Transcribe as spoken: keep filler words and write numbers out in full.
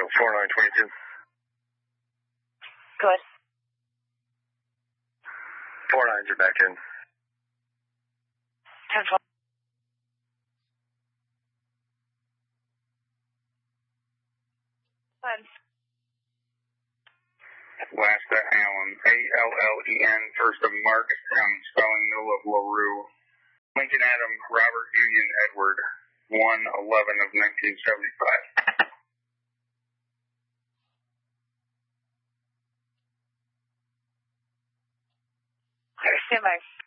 Marshall, four nine twenty-two. Go ahead. Four nines are back in. ten four. Fine. Last uh, Allen, A L L E N, first of Marcus County, spelling middle of LaRue. Lincoln Adam, Robert Union Edward, one eleven of nineteen seventy-five. Stand by.